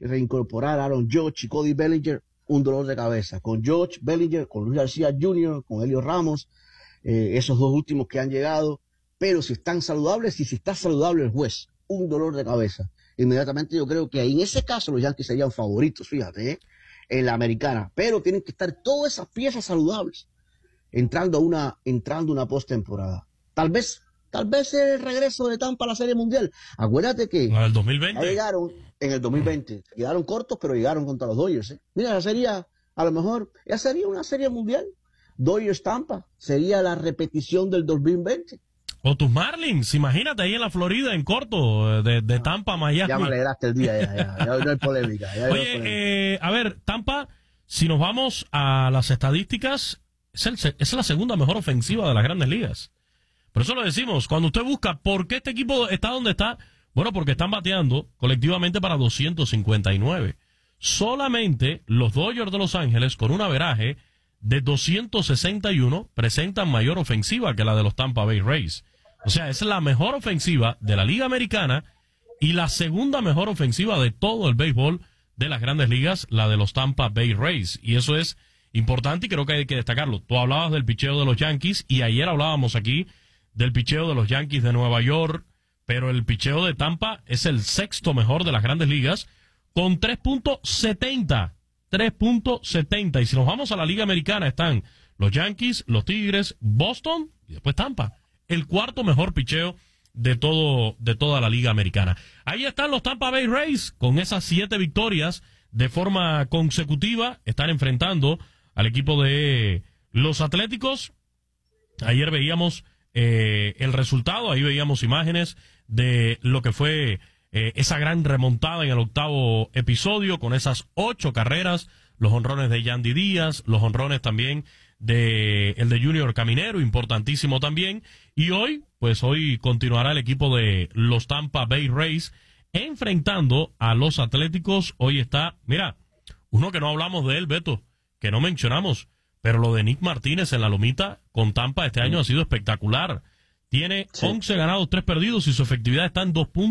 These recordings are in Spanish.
reincorporar a Aaron Judge y Cody Bellinger, un dolor de cabeza. Con Judge, Bellinger, con Luis García Jr., con Helio Ramos, esos dos últimos que han llegado. Pero si están saludables y si está saludable el juez, un dolor de cabeza. Inmediatamente yo creo que ahí en ese caso los Yankees serían favoritos, fíjate, en la americana. Pero tienen que estar todas esas piezas saludables entrando una postemporada. Tal vez el regreso de Tampa a la Serie Mundial. Acuérdate que el 2020. Llegaron en el 2020. Quedaron cortos, pero llegaron contra los Dodgers. Mira, a lo mejor, ya sería una Serie Mundial. Dodgers-Tampa. Sería la repetición del 2020. O tus Marlins, imagínate ahí en la Florida, en corto, de Tampa a Miami. Ya me alegraste el día, ya no hay polémica. Oye, a ver, Tampa, si nos vamos a las estadísticas, es la segunda mejor ofensiva de las Grandes Ligas. Por eso lo decimos, cuando usted busca por qué este equipo está donde está, bueno, porque están bateando colectivamente para 259. Solamente los Dodgers de Los Ángeles, con un averaje de 261, presentan mayor ofensiva que la de los Tampa Bay Rays. O sea, es la mejor ofensiva de la Liga Americana y la segunda mejor ofensiva de todo el béisbol de las Grandes Ligas, la de los Tampa Bay Rays. Y eso es importante y creo que hay que destacarlo. Tú hablabas del picheo de los Yankees y ayer hablábamos aquí del picheo de los Yankees de Nueva York, pero el picheo de Tampa es el sexto mejor de las Grandes Ligas con 3.70. 3.70. Y si nos vamos a la Liga Americana están los Yankees, los Tigres, Boston y después Tampa. El cuarto mejor picheo de toda la Liga Americana. Ahí están los Tampa Bay Rays con esas 7 victorias de forma consecutiva. Están enfrentando al equipo de los Atléticos. Ayer veíamos el resultado, ahí veíamos imágenes de lo que fue esa gran remontada en el octavo episodio con esas 8 carreras, los jonrones de Yandy Díaz, los jonrones también el de Junior Caminero, importantísimo también. Y hoy continuará el equipo de los Tampa Bay Rays enfrentando a los Atléticos. Hoy está, mira, uno que no hablamos de él, Beto, que no mencionamos, pero lo de Nick Martínez en la lomita con Tampa este año ha sido espectacular. Tiene 11 ganados, 3 perdidos y su efectividad está en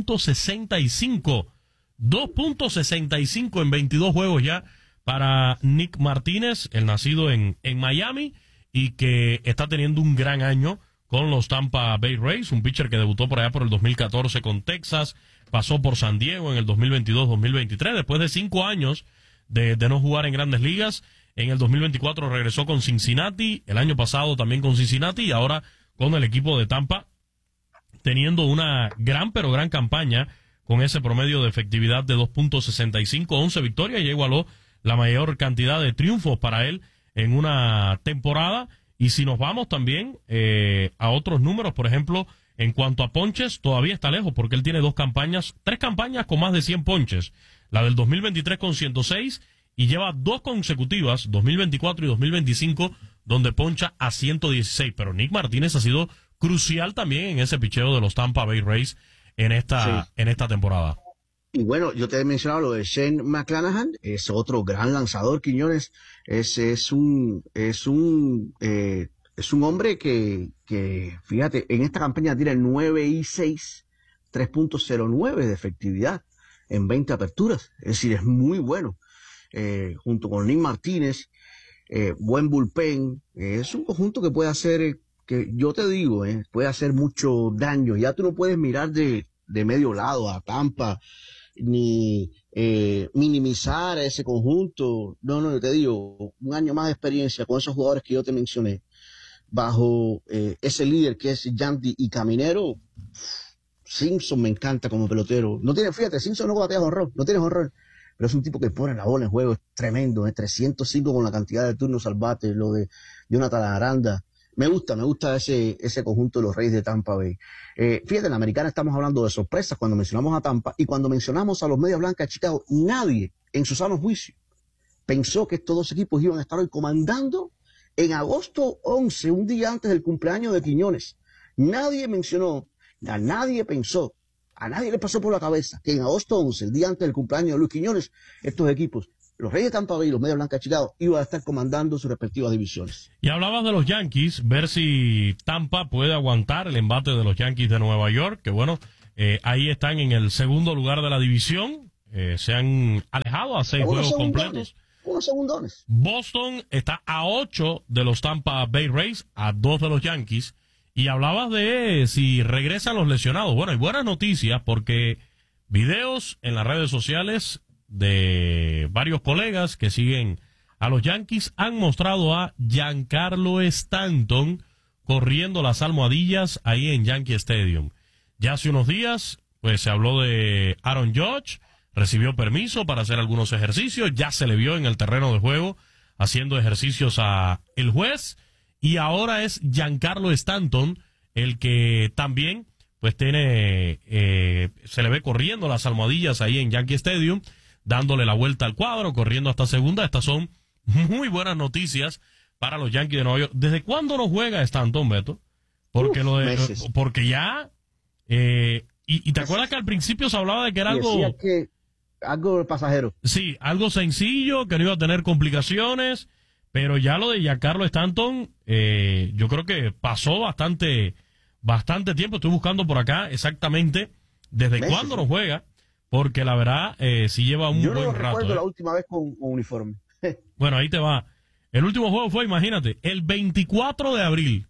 2.65. 2.65 en 22 juegos ya para Nick Martínez, el nacido en Miami y que está teniendo un gran año con los Tampa Bay Rays, un pitcher que debutó por allá por el 2014 con Texas, pasó por San Diego en el 2022-2023, después de 5 años de no jugar en Grandes Ligas. En el 2024 regresó con Cincinnati, el año pasado también con Cincinnati y ahora con el equipo de Tampa, teniendo una gran campaña con ese promedio de efectividad de 2.65, 11 victorias, y igualó la mayor cantidad de triunfos para él en una temporada. Y si nos vamos también a otros números, por ejemplo, en cuanto a ponches, todavía está lejos porque él tiene 3 campañas con más de 100 ponches. La del 2023 con 106 y lleva 2 consecutivas, 2024 y 2025, donde poncha a 116. Pero Nick Martínez ha sido crucial también en ese picheo de los Tampa Bay Rays en esta temporada. Y bueno, yo te he mencionado lo de Shane McClanahan, es otro gran lanzador, Quiñones. Es un hombre que, fíjate, en esta campaña tiene 9-6, 3.09 de efectividad en 20 aperturas. Es decir, es muy bueno. Junto con Nick Martínez, buen bullpen, es un conjunto que puede hacer, que yo te digo, puede hacer mucho daño. Ya tú no puedes mirar de medio lado a Tampa, ni minimizar a ese conjunto. No, yo te digo, un año más de experiencia con esos jugadores que yo te mencioné, bajo ese líder que es Yandy y Caminero. Simpson me encanta como pelotero. Fíjate, Simpson no batea jonrón, no tiene jonrón, pero es un tipo que pone la bola en juego, es tremendo, 305 con la cantidad de turnos al bate, lo de Jonathan Aranda. Me gusta ese conjunto de los Reyes de Tampa Bay. Fíjate, en la americana estamos hablando de sorpresas cuando mencionamos a Tampa, y cuando mencionamos a los Medias Blancas de Chicago, nadie en su sano juicio pensó que estos dos equipos iban a estar hoy comandando en agosto 11, un día antes del cumpleaños de Quiñones. Nadie mencionó, a nadie pensó, a nadie le pasó por la cabeza que en agosto 11, el día antes del cumpleaños de Luis Quiñones, estos equipos, los Reyes de Tampa Bay y los Medias Blancas de Chicago, iban a estar comandando sus respectivas divisiones. Y hablabas de los Yankees, ver si Tampa puede aguantar el embate de los Yankees de Nueva York, que bueno, ahí están en el segundo lugar de la división, se han alejado a 6 juegos completos. Unos segundones. Boston está a 8 de los Tampa Bay Rays, a 2 de los Yankees. Y hablabas de si regresan los lesionados. Bueno, hay buenas noticias porque videos en las redes sociales de varios colegas que siguen a los Yankees han mostrado a Giancarlo Stanton corriendo las almohadillas ahí en Yankee Stadium. Ya hace unos días, pues se habló de Aaron Judge, recibió permiso para hacer algunos ejercicios, ya se le vio en el terreno de juego haciendo ejercicios a el juez, y ahora es Giancarlo Stanton el que también pues tiene, se le ve corriendo las almohadillas ahí en Yankee Stadium, dándole la vuelta al cuadro, corriendo hasta segunda. Estas son muy buenas noticias para los Yankees de Nueva York. ¿Desde cuándo no juega Stanton, Beto? Porque meses. Porque ya y te acuerdas que al principio se hablaba de que era algo pasajero. Sí, algo sencillo, que no iba a tener complicaciones, pero ya lo de Giancarlo Stanton, yo creo que pasó bastante tiempo. Estoy buscando por acá exactamente desde meses, cuándo no juega, porque la verdad sí lleva un yo buen no rato. Yo recuerdo la última vez con uniforme. Bueno, ahí te va. El último juego fue, imagínate, el 24 de abril.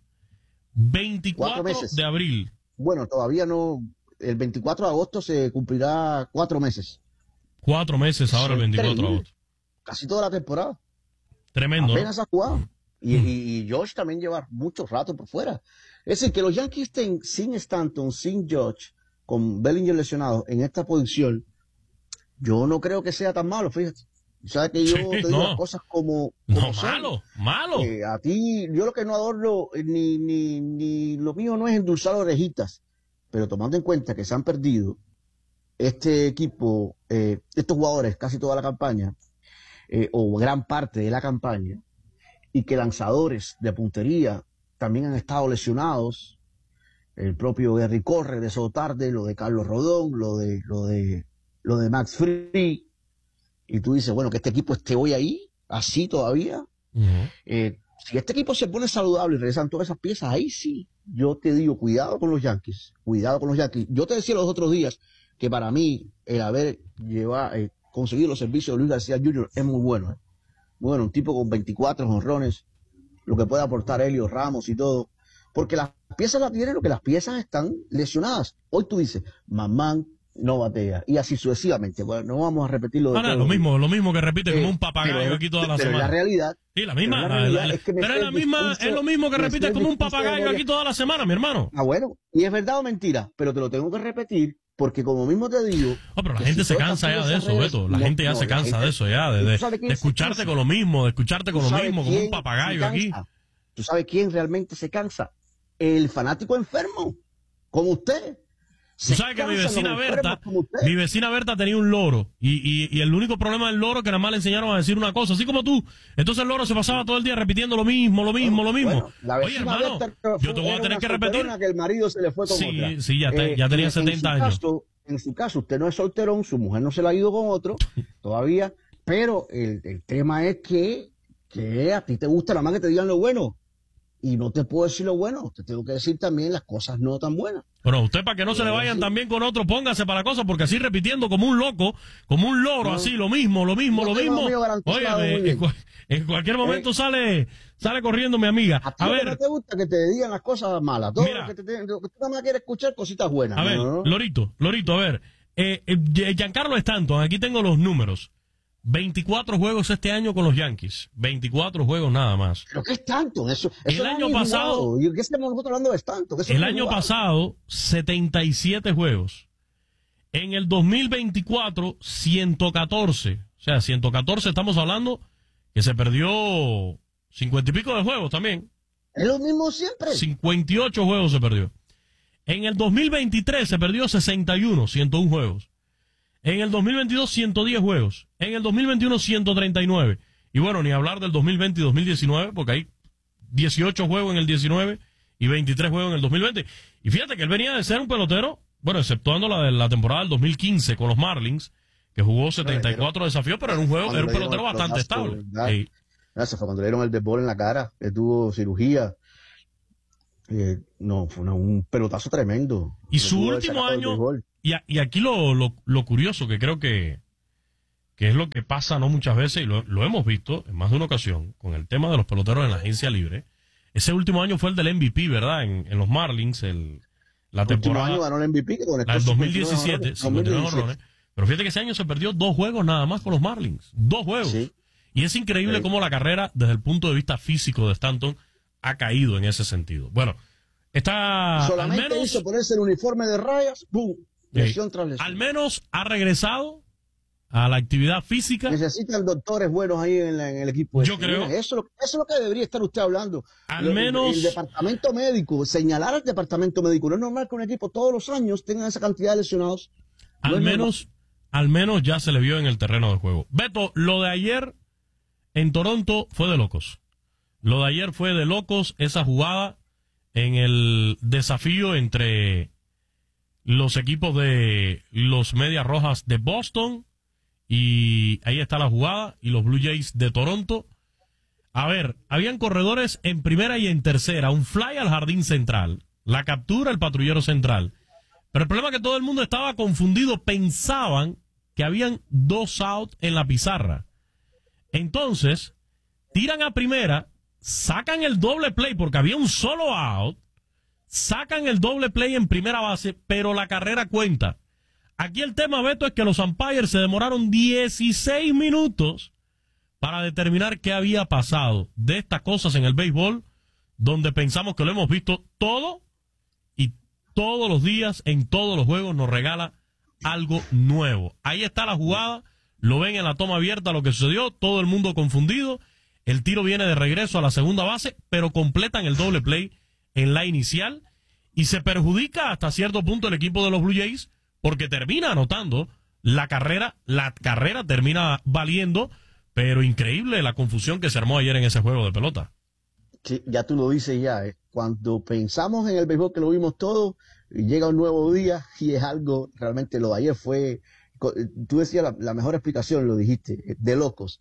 24 de abril. Bueno, todavía no. El 24 de agosto se cumplirá 4 meses. 4 meses ahora, el 24 de agosto. Casi toda la temporada. Tremendo. Apenas ha jugado. Y Josh también lleva mucho rato por fuera. Es decir, que los Yankees estén sin Stanton, sin Josh, con Bellinger lesionado en esta posición, yo no creo que sea tan malo, fíjate. ¿Sabes que yo te digo las cosas como no, son? malo. A ti, yo lo que no adoro, ni lo mío no es endulzar orejitas, pero tomando en cuenta que se han perdido este equipo, estos jugadores casi toda la campaña, o gran parte de la campaña, y que lanzadores de puntería también han estado lesionados, el propio Gary Corre de Sotarde, lo de Carlos Rodón, lo de Max Fried, y tú dices, bueno, que este equipo esté hoy ahí, así todavía. Si este equipo se pone saludable y regresan todas esas piezas, ahí sí, yo te digo, cuidado con los Yankees. Yo te decía los otros días que para mí el haber conseguido los servicios de Luis García Jr. es muy bueno. Bueno, un tipo con 24 jonrones, lo que puede aportar Helios Ramos y todo, porque las piezas las tienen, lo que las piezas están lesionadas. Hoy tú dices, Mamán no batea, y así sucesivamente. Bueno, no vamos a repetirlo. Lo mismo que repite como un papagayo aquí toda la semana. La realidad. Sí, la misma. Es lo mismo que repite como un papagayo aquí toda la semana, mi hermano. Bueno, y es verdad o mentira, pero te lo tengo que repetir, porque como mismo te digo... pero la gente se cansa ya de eso, Beto. La gente ya se cansa de eso, ya, de escucharte con lo mismo, como un papagayo aquí. ¿Tú sabes quién realmente se cansa? El fanático enfermo, como usted. Tú sabes que mi vecina Berta tenía un loro, y el único problema del loro es que nada más le enseñaron a decir una cosa, así como tú. Entonces el loro se pasaba todo el día repitiendo lo mismo. Bueno, Oye, hermano, yo te voy a tener que repetir. Que el marido se le fue con otra. Sí, ya tenía 70 años. En su caso, usted no es solterón, su mujer no se la ha ido con otro todavía, pero el tema es que a ti te gusta nada más que te digan lo bueno. Y no te puedo decir lo bueno, te tengo que decir también las cosas no tan buenas. Pero usted, para que no se le vayan también con otro, póngase para la cosa, porque así repitiendo como un loco, como un loro, así, lo mismo. Oye, en cualquier momento sale corriendo mi amiga. A ver, no te gusta que te digan las cosas malas, todo mira, lo que tú nada más quieres escuchar cositas buenas. A ver, ¿no? Lorito, a ver, Giancarlo Stanton, aquí tengo los números. 24 juegos este año con los Yankees. 24 juegos nada más. ¿Pero qué es tanto? Eso el año pasado... ¿Qué estamos nosotros hablando de tanto? El año pasado, 77 juegos. En el 2024, 114. O sea, 114 estamos hablando que se perdió 50 y pico de juegos también. Es lo mismo siempre. 58 juegos se perdió. En el 2023 se perdió 61, 101 juegos. En el 2022, 110 juegos. En el 2021, 139. Y bueno, ni hablar del 2020 y 2019, porque hay 18 juegos en el 19 y 23 juegos en el 2020. Y fíjate que él venía de ser un pelotero, bueno, exceptuando la temporada del 2015 con los Marlins, que jugó 74 desafíos, pero era un pelotero bastante estable. Gracias, fue cuando le dieron el béisbol en la cara, que tuvo cirugía. Fue un pelotazo tremendo. Y su último año... Y aquí lo curioso, que creo que que es lo que pasa no muchas veces, y lo hemos visto en más de una ocasión, con el tema de los peloteros en la agencia libre. Ese último año fue el del MVP, ¿verdad? En los Marlins, la temporada. El último año ganó el MVP. La del 2017, 59 honrones. Pero fíjate que ese año se perdió 2 juegos nada más con los Marlins. 2 juegos. Sí. Y es increíble cómo la carrera, desde el punto de vista físico de Stanton, ha caído en ese sentido. Bueno, está... Solamente al menos, hizo ponerse el uniforme de rayas, ¡pum! Lesión tras lesión. Al menos ha regresado a la actividad física. Necesitan doctores buenos ahí en el equipo. Yo creo. Eso es lo que debería estar usted hablando. Al menos... El departamento médico, señalar al departamento médico. No es normal que un equipo todos los años tenga esa cantidad de lesionados. Al menos ya se le vio en el terreno de juego. Beto, lo de ayer en Toronto fue de locos. Lo de ayer fue de locos, esa jugada en el desafío entre los equipos de los Medias Rojas de Boston, y ahí está la jugada, y los Blue Jays de Toronto. A ver, habían corredores en primera y en tercera, un fly al jardín central, la captura el patrullero central. Pero el problema es que todo el mundo estaba confundido, pensaban que habían 2 outs en la pizarra. Entonces, tiran a primera, sacan el doble play porque había un solo out, sacan el doble play en primera base, pero la carrera cuenta. Aquí el tema, Beto, es que los umpires se demoraron 16 minutos para determinar qué había pasado. De estas cosas en el béisbol, donde pensamos que lo hemos visto todo, y todos los días, en todos los juegos, nos regala algo nuevo. Ahí está la jugada, lo ven en la toma abierta lo que sucedió, todo el mundo confundido. El tiro viene de regreso a la segunda base, pero completan el doble play en la inicial, y se perjudica hasta cierto punto el equipo de los Blue Jays, porque termina anotando la carrera termina valiendo, pero increíble la confusión que se armó ayer en ese juego de pelota. Sí, ya tú lo dices ya, cuando pensamos en el béisbol que lo vimos todo, llega un nuevo día y es algo, realmente lo de ayer fue, tú decías la mejor explicación, lo dijiste, de locos.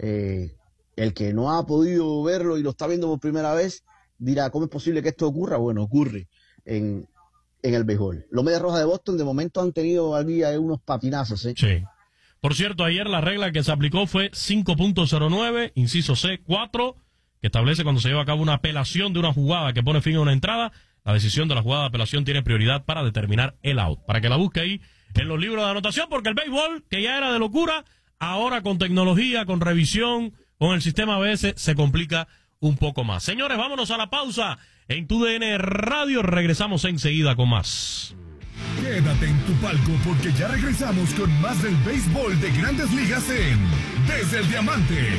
El que no ha podido verlo y lo está viendo por primera vez, dirá, ¿cómo es posible que esto ocurra? Bueno, ocurre en el béisbol. Los Medias Rojas de Boston de momento han tenido aquí unos patinazos. Sí. Por cierto, ayer la regla que se aplicó fue 5.09, inciso C, 4, que establece cuando se lleva a cabo una apelación de una jugada que pone fin a una entrada, la decisión de la jugada de apelación tiene prioridad para determinar el out. Para que la busque ahí en los libros de anotación, porque el béisbol, que ya era de locura, ahora con tecnología, con revisión, con el sistema ABS, se complica un poco más. Señores, vámonos a la pausa. En TUDN Radio regresamos enseguida con más. Quédate en tu palco porque ya regresamos con más del béisbol de Grandes Ligas en Desde el Diamante.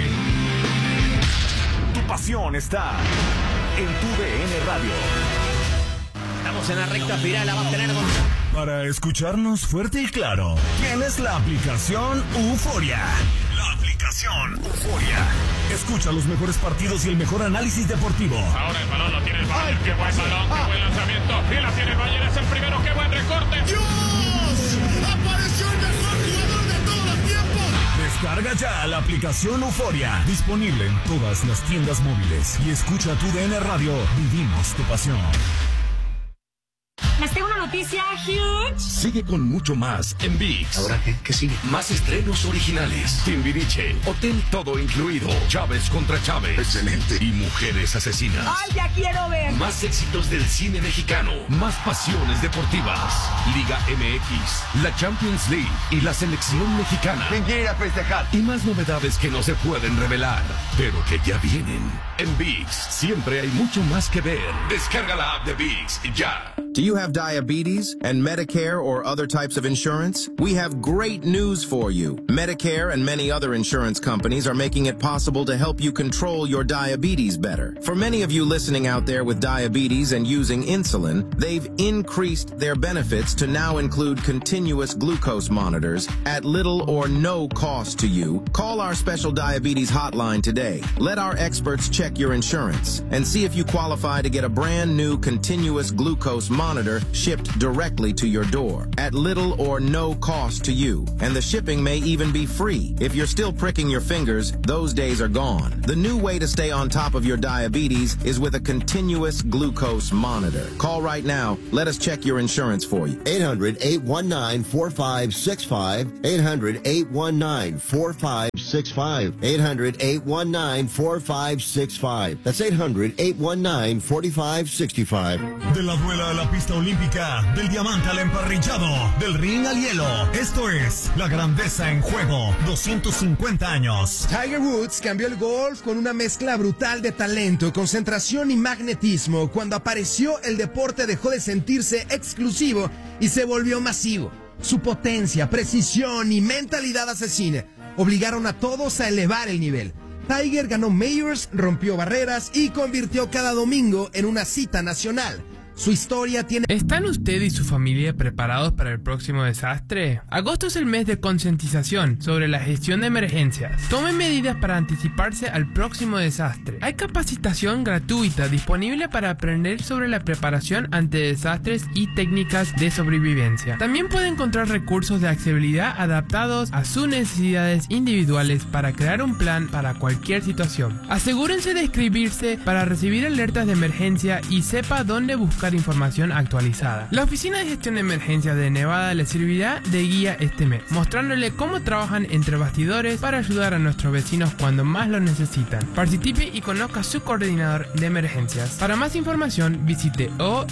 Tu pasión está en TUDN Radio. Estamos en la recta final, la va a tener Para escucharnos fuerte y claro, tienes la aplicación Euforia. La aplicación Euforia. Escucha los mejores partidos y el mejor análisis deportivo. Ahora el balón lo tiene el Bayern. Qué buen balón, qué buen lanzamiento. Y la tiene el Bayern, es el primero. Qué buen recorte. ¡Dios! ¡Apareció el mejor jugador de todos los tiempos! Descarga ya la aplicación Euforia. Disponible en todas las tiendas móviles. Y escucha TUDN Radio. Vivimos tu pasión. Les tengo una noticia huge. Sigue con mucho más en ViX. ¿Ahora qué? ¿Qué sigue? Más estrenos originales. Timbiriche, Hotel Todo Incluido, Chávez contra Chávez. Excelente. Y Mujeres Asesinas. ¡Ay, ya quiero ver! Más éxitos del cine mexicano. Más pasiones deportivas. Liga MX, la Champions League y la selección mexicana. ¿Quién quiere ir a festejar? Y más novedades que no se pueden revelar, pero que ya vienen. En ViX siempre hay mucho más que ver. Descarga la app de ViX ya. Do you have diabetes and Medicare or other types of insurance? We have great news for you. Medicare and many other insurance companies are making it possible to help you control your diabetes better. For many of you listening out there with diabetes and using insulin, they've increased their benefits to now include continuous glucose monitors at little or no cost to you. Call our special diabetes hotline today. Let our experts check your insurance and see if you qualify to get a brand new continuous glucose monitor shipped shipped directly to your door at little or no cost to you. And the shipping may even be free. If you're still pricking your fingers, those days are gone. The new way to stay on top of your diabetes is with a continuous glucose monitor. Call right now. Let us check your insurance for you. 800-819-4565. 800-819-4565. 800-819-4565. That's 800-819-4565. De la duela a la pista olímpica, del diamante al emparrillado, del ring al hielo. Esto es la grandeza en juego. 250 años. Tiger Woods cambió el golf con una mezcla brutal de talento, concentración y magnetismo. Cuando apareció, el deporte dejó de sentirse exclusivo y se volvió masivo. Su potencia, precisión y mentalidad asesina obligaron a todos a elevar el nivel. Tiger ganó Majors, rompió barreras y convirtió cada domingo en una cita nacional. Su historia tiene... ¿Están usted y su familia preparados para el próximo desastre? Agosto es el mes de concientización sobre la gestión de emergencias. Tomen medidas para anticiparse al próximo desastre. Hay capacitación gratuita disponible para aprender sobre la preparación ante desastres y técnicas de sobrevivencia. También puede encontrar recursos de accesibilidad adaptados a sus necesidades individuales para crear un plan para cualquier situación. Asegúrense de inscribirse para recibir alertas de emergencia y sepa dónde buscar información actualizada. La Oficina de Gestión de Emergencias de Nevada le servirá de guía este mes, mostrándole cómo trabajan entre bastidores para ayudar a nuestros vecinos cuando más lo necesitan. Participe y conozca a su coordinador de emergencias. Para más información, visite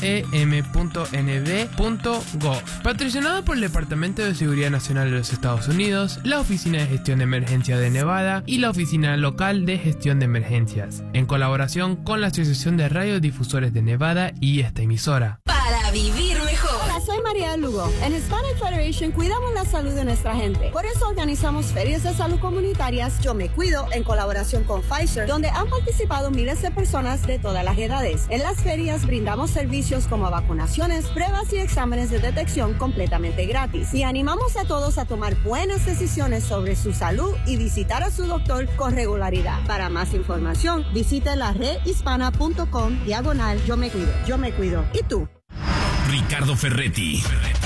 oem.nv.gov. Patrocinado por el Departamento de Seguridad Nacional de los Estados Unidos, la Oficina de Gestión de Emergencias de Nevada y la Oficina Local de Gestión de Emergencias, en colaboración con la Asociación de Radiodifusores de Nevada y esta emisora. Para vivir mejor. Hola, soy María Lugo. En Hispanic Federation cuidamos la salud de nuestra gente. Por eso organizamos ferias de salud comunitarias Yo Me Cuido en colaboración con Pfizer, donde han participado miles de personas de todas las edades. En las ferias brindamos servicios como vacunaciones, pruebas y exámenes de detección completamente gratis. Y animamos a todos a tomar buenas decisiones sobre su salud y visitar a su doctor con regularidad. Para más información, visite la redhispana.com/Yo Me Cuido. Yo Me Cuido. ¿Y tú? Ricardo Ferretti.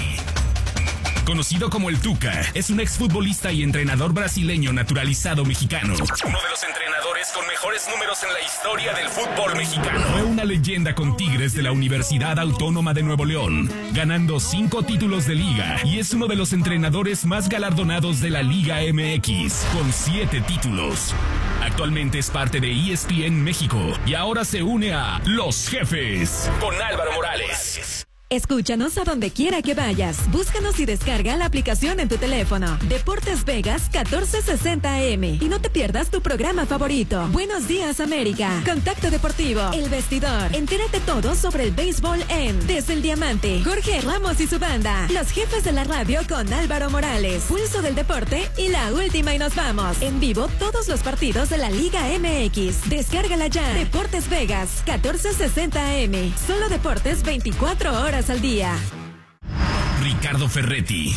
Conocido como el Tuca, es un exfutbolista y entrenador brasileño naturalizado mexicano. Uno de los entrenadores con mejores números en la historia del fútbol mexicano. Fue una leyenda con Tigres de la Universidad Autónoma de Nuevo León, ganando 5 títulos de liga, y es uno de los entrenadores más galardonados de la Liga MX, con 7 títulos. Actualmente es parte de ESPN México y ahora se une a Los Jefes con Álvaro Morales. Escúchanos a donde quiera que vayas. Búscanos y descarga la aplicación en tu teléfono. Deportes Vegas 1460 AM. Y no te pierdas tu programa favorito. Buenos Días América. Contacto Deportivo. El Vestidor. Entérate todo sobre el béisbol en Desde el Diamante. Jorge Ramos y su banda. Los Jefes de la Radio con Álvaro Morales. Pulso del Deporte y La Última y Nos Vamos. En vivo todos los partidos de la Liga MX. Descárgala ya. Deportes Vegas 1460 AM. Solo deportes 24 horas al día. Ricardo Ferretti.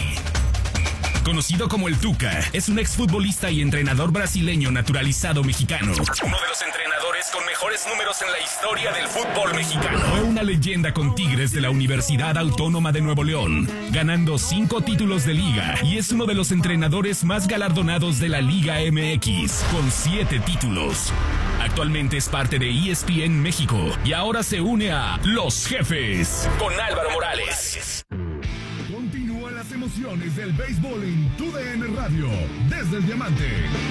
Conocido como el Tuca, es un exfutbolista y entrenador brasileño naturalizado mexicano. Uno de los entrenadores con mejores números en la historia del fútbol mexicano. Fue una leyenda con Tigres de la Universidad Autónoma de Nuevo León, ganando 5 títulos de liga, y es uno de los entrenadores más galardonados de la Liga MX, con 7 títulos. Actualmente es parte de ESPN México y ahora se une a Los Jefes con Álvaro Morales. Continúan las emociones del béisbol en TUDN Radio, desde el Diamante.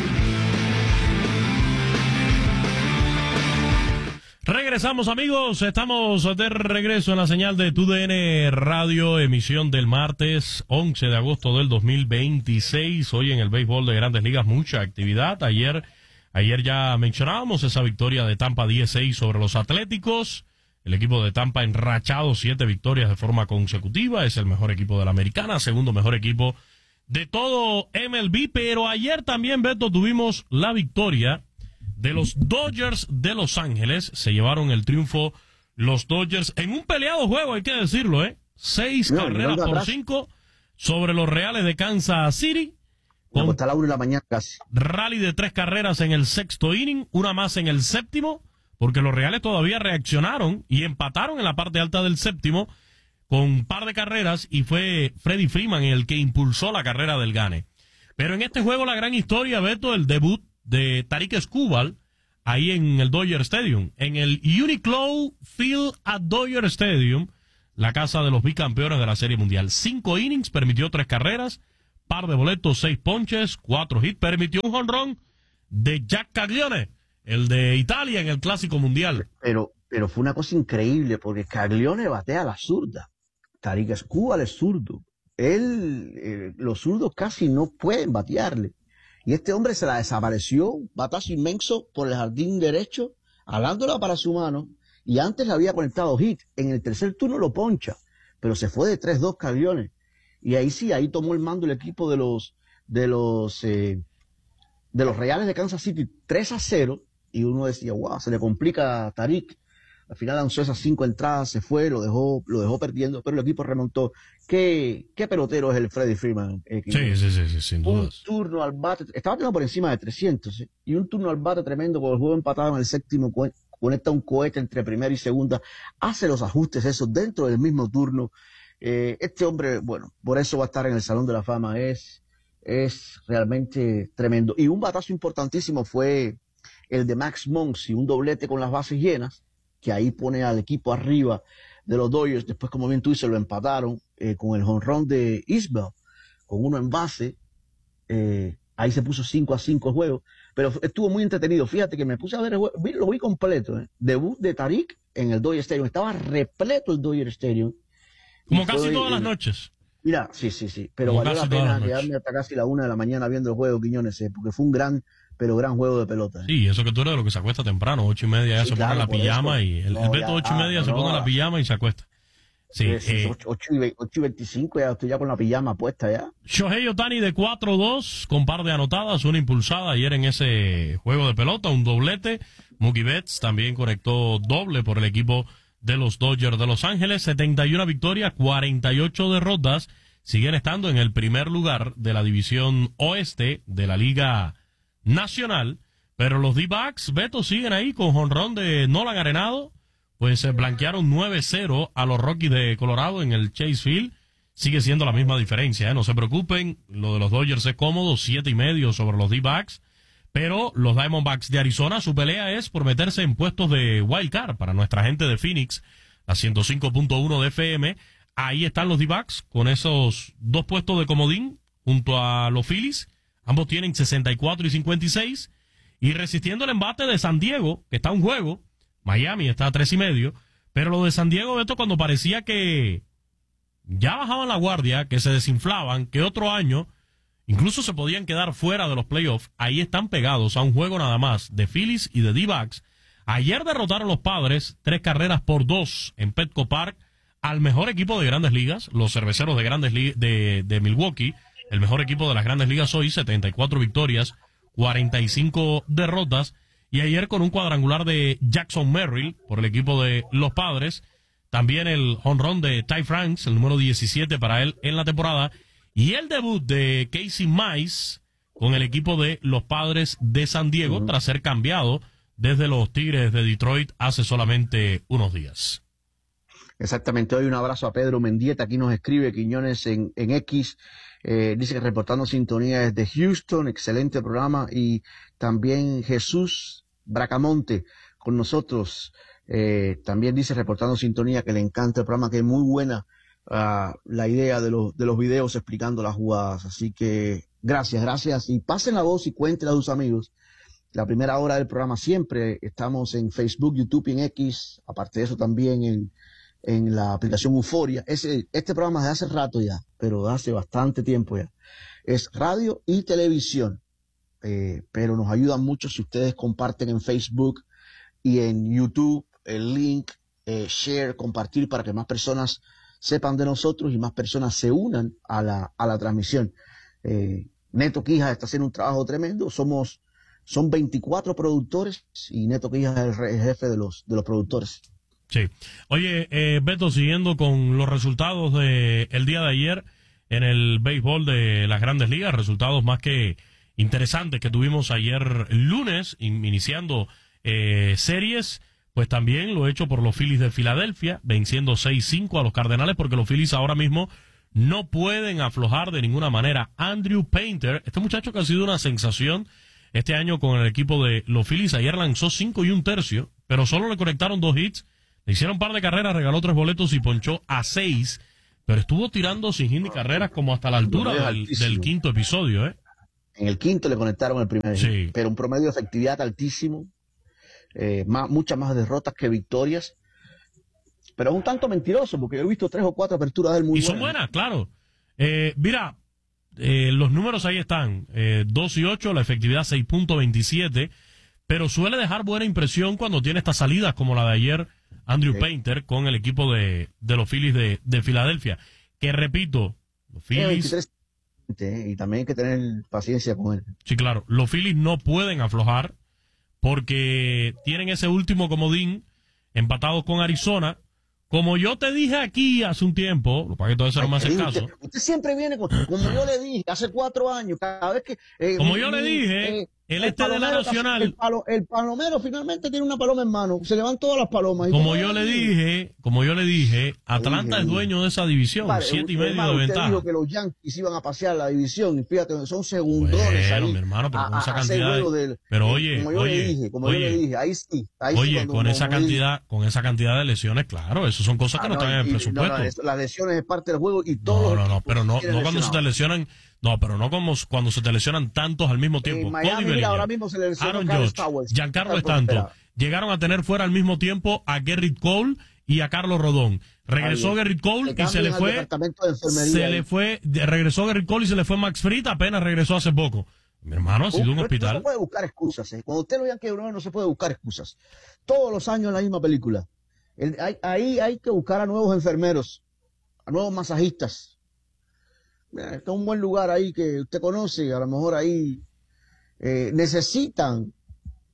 Regresamos, amigos. Estamos de regreso en la señal de TUDN Radio, emisión del martes 11 de agosto del 2026. Hoy en el béisbol de Grandes Ligas mucha actividad. Ayer ya mencionábamos esa victoria de Tampa 10-6 sobre los Atléticos. El equipo de Tampa enrachado 7 victorias de forma consecutiva. Es el mejor equipo de la Americana, segundo mejor equipo de todo MLB. Pero ayer también, Beto, tuvimos la victoria de los Dodgers de Los Ángeles. Se llevaron el triunfo los Dodgers en un peleado juego, hay que decirlo, 6 carreras por 5 sobre los Reales de Kansas City. Hasta la 1 de la mañana casi. Rally de 3 carreras en el 6º inning, una más en el 7º, porque los Reales todavía reaccionaron y empataron en la parte alta del 7º con un par de carreras y fue Freddie Freeman el que impulsó la carrera del Gane. Pero en este juego la gran historia, Beto, el debut de Tarik Skubal ahí en el Dodger Stadium, en el Uniqlo Field at Dodger Stadium, la casa de los bicampeones de la Serie Mundial. 5 innings, permitió 3 carreras, par de boletos, 6 ponches, 4 hits, permitió un jonrón de Jack Caglione, el de Italia en el Clásico Mundial. Pero fue una cosa increíble, porque Caglione batea a la zurda. Tarik Skubal es zurdo. Los zurdos casi no pueden batearle. Y este hombre se la desapareció, batazo inmenso por el jardín derecho, alándola para su mano, y antes le había conectado hit. En el tercer turno lo poncha, pero se fue de 3-2 Caglione. Y ahí sí, ahí tomó el mando el equipo de los Reales de Kansas City 3-0, y uno decía, wow, se le complica a Tarik. Al final lanzó esas 5 entradas, se fue, lo dejó perdiendo, pero el equipo remontó. ¿Qué pelotero es el Freddie Freeman? Sí, sin duda. Un turno al bate, estaba teniendo por encima de 300, y un turno al bate tremendo, con el juego empatado en el séptimo, conecta un cohete entre primera y segunda, hace los ajustes esos dentro del mismo turno. Este hombre, bueno, por eso va a estar en el Salón de la Fama, es realmente tremendo. Y un batazo importantísimo fue el de Max Muncy, un doblete con las bases llenas, que ahí pone al equipo arriba de los Dodgers. Después, como bien tú dices, lo empataron con el jonrón de Isbell, con uno en base. Ahí se puso 5-5 el juego, pero estuvo muy entretenido. Fíjate que me puse a ver el juego, lo vi completo. Debut de Tarik en el Dodger Stadium, estaba repleto el Dodger Stadium. Como casi todas las noches. Mira, sí, pero valió la pena quedarme hasta casi la 1 de la mañana viendo el juego, Quiñones, porque fue un gran juego de pelota. Sí, eso que tú eres de lo que se acuesta temprano, 8:30 ya se pone la pijama y el Beto 8:30 se pone la pijama y se acuesta. Sí, 8:25 ya estoy ya con la pijama puesta ya. Shohei Ohtani de 4-2 con par de anotadas, una impulsada ayer en ese juego de pelota, un doblete. Mookie Betts también conectó doble por el equipo de los Dodgers de Los Ángeles. 71 victorias, 48 derrotas. Siguen estando en el primer lugar de la división oeste de la Liga Nacional, pero los D-Backs, Beto, siguen ahí con jonrón de Nolan Arenado, pues se blanquearon 9-0 a los Rockies de Colorado en el Chase Field. Sigue siendo la misma diferencia, no se preocupen, lo de los Dodgers es cómodo, 7.5 sobre los D-Backs, pero los Diamondbacks de Arizona, su pelea es por meterse en puestos de wild card para nuestra gente de Phoenix, a 105.1 de FM. Ahí están los D-Backs con esos 2 puestos de comodín junto a los Phillies. Ambos tienen 64 y 56. Y resistiendo el embate de San Diego, que está a un juego. Miami está a 3.5. Pero lo de San Diego, Beto, cuando parecía que ya bajaban la guardia, que se desinflaban, que otro año incluso se podían quedar fuera de los playoffs, ahí están pegados a un juego nada más de Phillies y de D-Backs. Ayer derrotaron los Padres 3-2 en Petco Park al mejor equipo de Grandes Ligas, los Cerveceros de Grandes de Milwaukee. El mejor equipo de las Grandes Ligas hoy, 74 victorias, 45 derrotas. Y ayer con un cuadrangular de Jackson Merrill por el equipo de los Padres. También el jonrón de Ty France, el número 17 para él en la temporada. Y el debut de Casey Mize con el equipo de los Padres de San Diego, tras ser cambiado desde los Tigres de Detroit hace solamente unos días. Exactamente, hoy un abrazo a Pedro Mendieta, aquí nos escribe Quiñones en X. Dice que reportando sintonía desde Houston, excelente programa, y también Jesús Bracamonte con nosotros, también dice reportando sintonía que le encanta el programa, que es muy buena la idea de los videos explicando las jugadas, así que gracias, y pasen la voz y cuéntenle a sus amigos. La primera hora del programa siempre estamos en Facebook, YouTube y en X, aparte de eso también en la aplicación Euforia. Este programa de hace rato ya, pero hace bastante tiempo ya. Es radio y televisión, pero nos ayuda mucho si ustedes comparten en Facebook y en YouTube el link, share, compartir para que más personas sepan de nosotros y más personas se unan a la transmisión. Neto Quijas está haciendo un trabajo tremendo. Son 24 productores y Neto Quijas es el jefe de los productores. Sí. Oye, Beto, siguiendo con los resultados del día de ayer en el béisbol de las Grandes Ligas, resultados más que interesantes que tuvimos ayer lunes, iniciando series. pues también lo hecho por los Phillies de Filadelfia, venciendo 6-5 a los Cardenales, porque los Phillies ahora mismo no pueden aflojar de ninguna manera. Andrew Painter, este muchacho que ha sido una sensación este año con el equipo de los Phillies, ayer lanzó 5 1/3, pero solo le conectaron 2 hits, le hicieron un par de carreras, regaló 3 boletos y ponchó a 6, pero estuvo tirando sin hit ni carreras como hasta la altura del quinto episodio, ¿eh? En el quinto le conectaron el primer hit, pero un promedio de efectividad altísimo, muchas más derrotas que victorias, pero es un tanto mentiroso porque yo he visto 3 o 4 aperturas del muy buenas. Y son buenas, claro. Mira, los números ahí están, 2 y 8, la efectividad 6.27, pero suele dejar buena impresión cuando tiene estas salidas como la de ayer Andrew Painter con el equipo de los Phillies de Filadelfia, que repito, los Phillies... y también hay que tener paciencia con él. Sí, claro, los Phillies no pueden aflojar porque tienen ese último comodín empatados con Arizona. Como yo te dije aquí hace un tiempo, lo que todo eso no me hace caso. Usted siempre viene como yo le dije hace 4 años, cada vez que... como yo le dije, el este de la Nacional... El palomero finalmente tiene una paloma en mano, se le van todas las palomas. Como yo le dije, Atlanta es dueño de esa división, 7.5 de ventaja. Usted dijo que los Yankees iban a pasear la división, y fíjate, son segundones bueno, ahí. Mi hermano, pero con esa cantidad pero oye, como yo le dije, ahí sí. Oye, con esa cantidad de lesiones, claro, eso son cosas que no están en el presupuesto. Las lesiones es parte del juego y todo. No, pero no cuando se te lesionan. No, pero no como cuando se te lesionan tantos al mismo tiempo. En Miami, mira, ahora mismo se le lesionó Aaron Carlos Judge, Towers, Giancarlo Stanton. Llegaron a tener fuera al mismo tiempo a Gerrit Cole y a Carlos Rodón. Regresó Gerrit Cole y se le fue. Regresó Gerrit Cole y se le fue Max Fried, apenas regresó hace poco. Mi hermano ha sido un hospital. No se puede buscar excusas. Cuando usted lo vean que no se puede buscar excusas. Todos los años en la misma película. Ahí hay que buscar a nuevos enfermeros, a nuevos masajistas. Está es un buen lugar ahí que usted conoce, a lo mejor ahí necesitan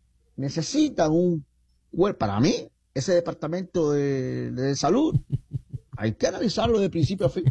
para mí, ese departamento de salud, hay que analizarlo de principio a fin.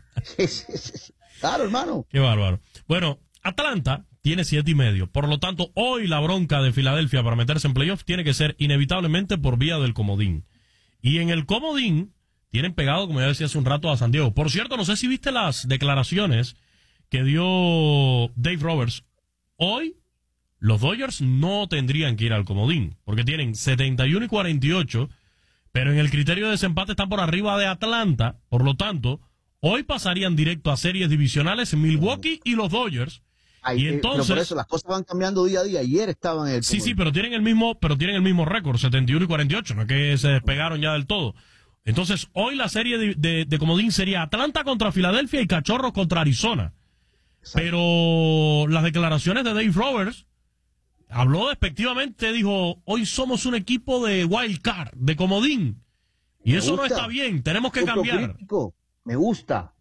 Claro, hermano. Qué bárbaro. Bueno, Atlanta tiene 7.5, por lo tanto, hoy la bronca de Filadelfia para meterse en playoff tiene que ser inevitablemente por vía del comodín. Y en el comodín tienen pegado, como ya decía hace un rato, a San Diego. Por cierto, no sé si viste las declaraciones que dio Dave Roberts. Hoy, los Dodgers no tendrían que ir al comodín, porque tienen 71 y 48, pero en el criterio de desempate están por arriba de Atlanta. Por lo tanto, hoy pasarían directo a series divisionales Milwaukee y los Dodgers. Y entonces, pero por eso las cosas van cambiando día a día. Ayer estaban en el comodín. Sí, pero tienen el mismo récord, 71 y 48, no es que se despegaron ya del todo. Entonces, hoy la serie de comodín sería Atlanta contra Filadelfia y Cachorros contra Arizona. Exacto. Pero las declaraciones de Dave Roberts, habló despectivamente, dijo, hoy somos un equipo de wild card, de comodín. Y eso no está bien, tenemos que cambiar. Me gusta.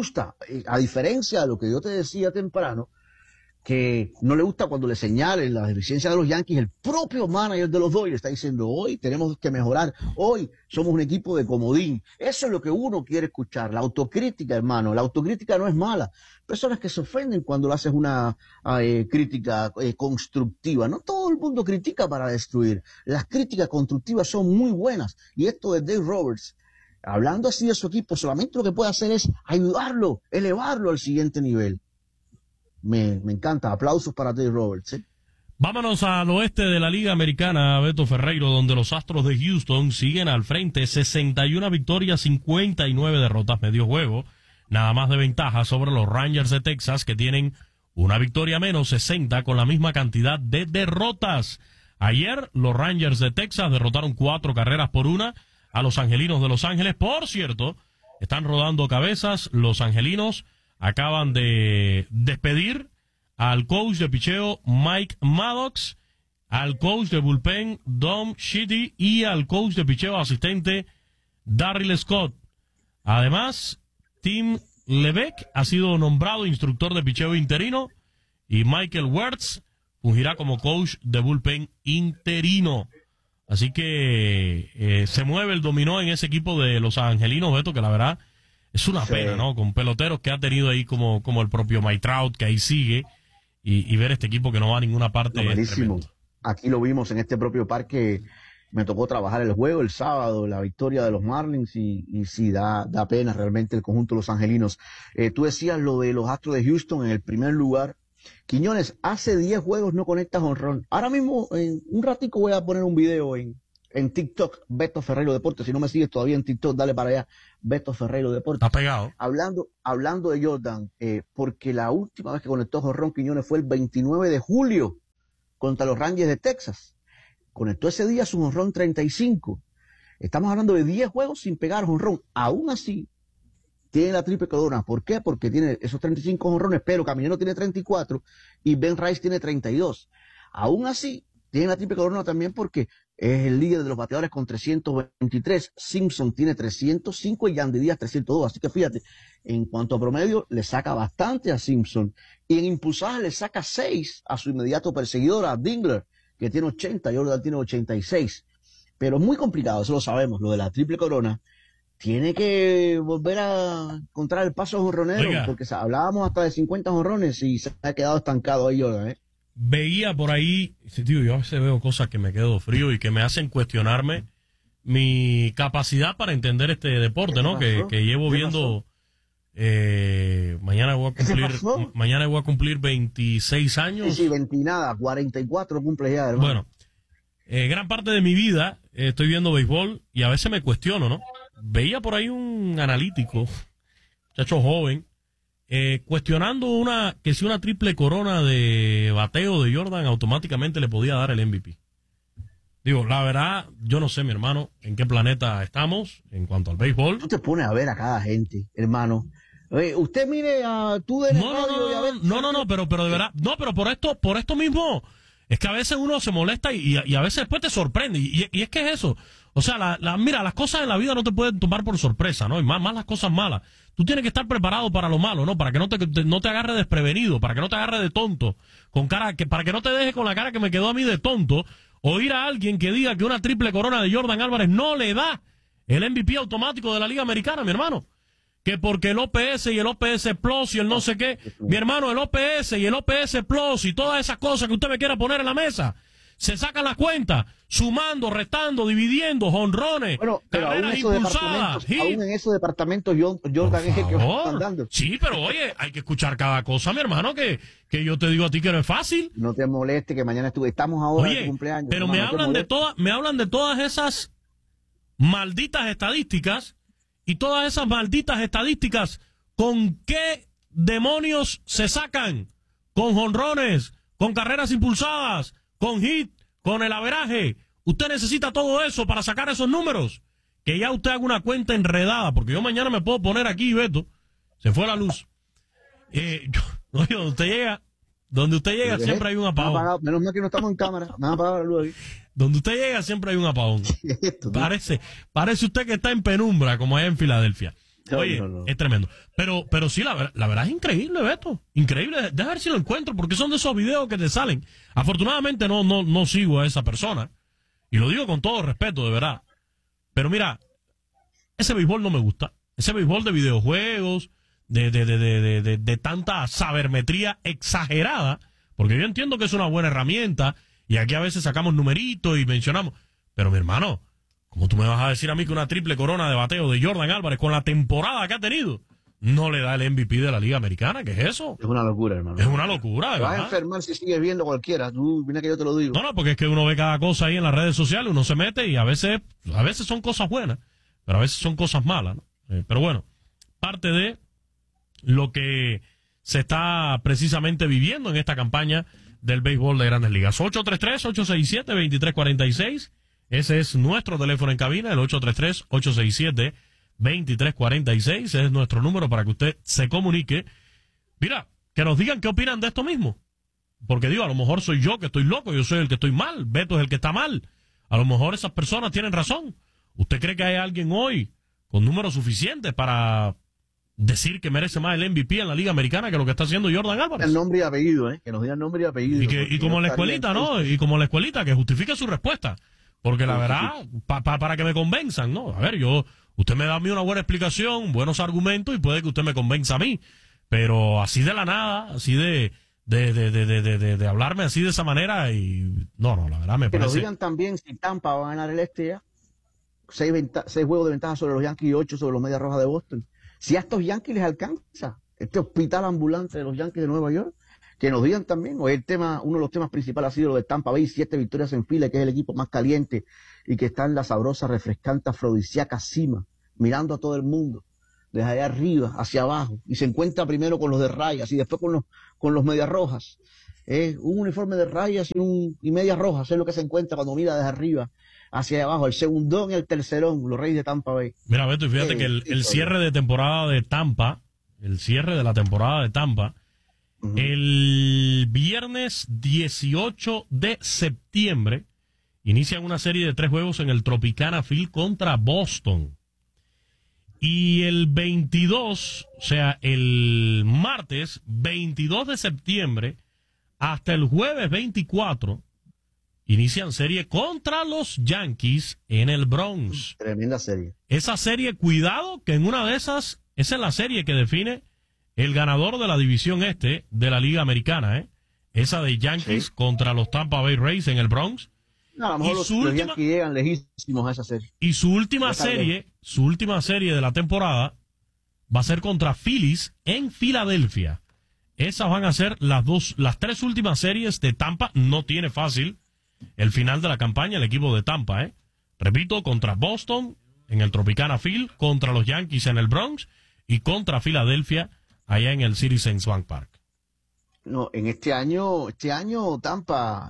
A diferencia de lo que yo te decía temprano, que no le gusta cuando le señalen las deficiencias de los Yankees, el propio manager de los Dodgers está diciendo, hoy tenemos que mejorar, hoy somos un equipo de comodín. Eso es lo que uno quiere escuchar, la autocrítica, hermano. La autocrítica no es mala. Personas que se ofenden cuando le haces una crítica constructiva. No todo el mundo critica para destruir. Las críticas constructivas son muy buenas. Y esto de Dave Roberts, hablando así de su equipo, solamente lo que puede hacer es ayudarlo, elevarlo al siguiente nivel. Me encanta. Aplausos para Dave Roberts. Vámonos al oeste de la Liga Americana, Beto Ferreiro, donde los Astros de Houston siguen al frente, 61 victorias, 59 derrotas, medio juego, nada más de ventaja sobre los Rangers de Texas, que tienen una victoria menos, 60, con la misma cantidad de derrotas. Ayer, los Rangers de Texas derrotaron 4-1 a los Angelinos de Los Ángeles. Por cierto, están rodando cabezas. Los Angelinos acaban de despedir al coach de picheo Mike Maddox, al coach de bullpen Dom Shitty y al coach de picheo asistente Darryl Scott. Además, Tim Levesque ha sido nombrado instructor de picheo interino y Michael Wertz fungirá como coach de bullpen interino. Así que se mueve el dominó en ese equipo de los Angelinos, Beto, que la verdad es una pena, ¿no? Con peloteros que ha tenido ahí como el propio Mike Trout, que ahí sigue, y ver este equipo que no va a ninguna parte. Buenísimo. Aquí lo vimos en este propio parque, Me tocó trabajar el juego el sábado, la victoria de los Marlins, y sí, da pena realmente el conjunto de los angelinos. Tú decías lo de los Astros de Houston en el primer lugar. Quiñones, hace 10 juegos no conecta jonrón. Ahora mismo, en un ratico voy a poner un video en TikTok, Beto Ferreiro Deportes. Si no me sigues todavía en TikTok, dale para allá, Beto Ferreiro Deportes. Está pegado. Hablando de Jordan, porque la última vez que conectó jonrón Quiñones fue el 29 de julio contra los Rangers de Texas. Conectó ese día su jonrón 35. Estamos hablando de 10 juegos sin pegar jonrón. Aún así, tiene la triple corona. ¿Por qué? Porque tiene esos 35 jonrones, pero Caminero tiene 34 y Ben Rice tiene 32. Aún así, tiene la triple corona también porque es el líder de los bateadores con 323. Simpson tiene 305 y Yandy Díaz 302. Así que fíjate, en cuanto a promedio, le saca bastante a Simpson. Y en impulsadas le saca 6 a su inmediato perseguidor, a Dingler, que tiene 80, Jordan tiene 86. Pero es muy complicado, eso lo sabemos, lo de la triple corona. Tiene que volver a encontrar el paso jonronero, porque hablábamos hasta de 50 jonrones y se ha quedado estancado ahí, Jordan, Veía por ahí, tío, yo a veces veo cosas que me quedo frío y que me hacen cuestionarme mi capacidad para entender este deporte, ¿no? Que llevo viendo. Mañana voy a cumplir 26 años. Sí, 20 y nada, 44 cumple ya, hermano. Bueno, gran parte de mi vida estoy viendo béisbol y a veces me cuestiono, ¿no? Veía por ahí un analítico, muchacho joven, cuestionando que si una triple corona de bateo de Jordan automáticamente le podía dar el MVP. Digo, la verdad, yo no sé, mi hermano, en qué planeta estamos en cuanto al béisbol. Tú te pones a ver a cada gente, hermano. Usted mire a tú de No, pero de verdad, no, pero por esto mismo, es que a veces uno se molesta y a veces después te sorprende, y es que es eso. O sea, mira, las cosas en la vida no te pueden tomar por sorpresa, ¿no? Y más las cosas malas. Tú tienes que estar preparado para lo malo, ¿no? Para que no te agarre desprevenido, para que no te agarre de tonto, para que no te deje con la cara que me quedó a mí de tonto, oír a alguien que diga que una triple corona de Jordan Álvarez no le da el MVP automático de la Liga Americana, mi hermano. Que porque el OPS y el OPS Plus y el no sé qué, mi hermano, el OPS y el OPS Plus y todas esas cosas que usted me quiera poner en la mesa, se sacan las cuentas, sumando, restando, dividiendo, jonrones, carreras impulsadas. Aún en esos departamentos Jordan es el que va andando. Sí, pero oye, hay que escuchar cada cosa, mi hermano, que yo te digo a ti que no es fácil. No te moleste que mañana estamos ahora en tu cumpleaños. Pero hermano, me hablan de todas esas malditas estadísticas, y todas esas malditas estadísticas, ¿con qué demonios se sacan? Con jonrones, con carreras impulsadas, con hit, con el averaje. Usted necesita todo eso para sacar esos números. Que ya usted haga una cuenta enredada, porque yo mañana me puedo poner aquí, Beto, se fue la luz. Donde usted llega siempre hay un apagón. Menos mal que no estamos en cámara, me han apagado la luz aquí. Donde usted llega siempre hay un apagón. Parece usted que está en penumbra, como allá en Filadelfia. Oye, no. Es tremendo. Pero sí, la verdad es increíble, Beto. Increíble. Deja ver si lo encuentro, porque son de esos videos que te salen. Afortunadamente no sigo a esa persona. Y lo digo con todo respeto, de verdad. Pero mira, ese béisbol no me gusta. Ese béisbol de videojuegos, de tanta sabermetría exagerada, porque yo entiendo que es una buena herramienta, y aquí a veces sacamos numeritos y mencionamos. Pero mi hermano, ¿cómo tú me vas a decir a mí que una triple corona de bateo de Jordan Álvarez con la temporada que ha tenido no le da el MVP de la Liga Americana? ¿Qué es eso? Es una locura, hermano. Es una locura, Te vas a enfermar si sigues viendo cualquiera. Tú, mira que yo te lo digo. No, porque es que uno ve cada cosa ahí en las redes sociales, uno se mete y a veces son cosas buenas, pero a veces son cosas malas, ¿no? Pero bueno, parte de lo que se está precisamente viviendo en esta campaña del béisbol de Grandes Ligas. 833-867-2346. Ese es nuestro teléfono en cabina, el 833-867-2346. Ese es nuestro número para que usted se comunique. Mira, que nos digan qué opinan de esto mismo. Porque digo, a lo mejor soy yo que estoy loco, yo soy el que estoy mal, Beto es el que está mal. A lo mejor esas personas tienen razón. ¿Usted cree que hay alguien hoy con números suficientes para decir que merece más el MVP en la Liga Americana que lo que está haciendo Jordan Álvarez? El nombre y apellido, que nos digan nombre y apellido. Y como la escuelita, ¿no? Y como la escuelita, que justifique su respuesta. Porque la verdad, para que me convenzan, ¿no? A ver, usted me da a mí una buena explicación, buenos argumentos, y puede que usted me convenza a mí. Pero así de la nada, así de de hablarme así de esa manera y no, la verdad me que parece. nos digan también si Tampa va a ganar el este ya. 6 juegos de ventaja sobre los Yankees y 8 sobre los Medias Rojas de Boston. Si a estos Yankees les alcanza este hospital ambulante de los Yankees de Nueva York, que nos digan también. Hoy uno de los temas principales ha sido lo de Tampa Bay, 7 victorias en fila, que es el equipo más caliente y que está en la sabrosa, refrescante, afrodisíaca cima, mirando a todo el mundo, desde allá arriba hacia abajo, y se encuentra primero con los de rayas y después con los Medias Rojas. Un uniforme de rayas y Medias Rojas es lo que se encuentra cuando mira desde arriba hacia abajo, el segundón y el tercerón, los Reyes de Tampa Bay. Mira, Beto, y fíjate que el cierre de temporada de Tampa, el viernes 18 de septiembre inician una serie de 3 juegos en el Tropicana Field contra Boston. Y el 22, o sea, el martes 22 de septiembre hasta el jueves 24, inician serie contra los Yankees en el Bronx. Tremenda serie. Esa serie, cuidado, que en una de esas, esa es la serie que define el ganador de la división este de la Liga Americana, ¿eh? Esa de Yankees contra los Tampa Bay Rays en el Bronx. No, a lo mejor los Yankees llegan lejísimos a esa serie. Y su última serie de la temporada va a ser contra Phillies en Filadelfia. Esas van a ser las 3 últimas series de Tampa. No tiene fácil el final de la campaña el equipo de Tampa, ¿eh? Repito, contra Boston en el Tropicana Field, contra los Yankees en el Bronx y contra Filadelfia allá en el Citizens Bank Park. No, en este año Tampa,